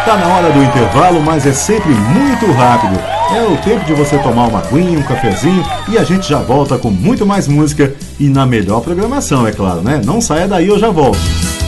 Tá na hora do intervalo, mas é sempre muito rápido. É o tempo de você tomar uma aguinha, um cafezinho e a gente já volta com muito mais música e na melhor programação, é claro, né? Não saia daí, eu já volto.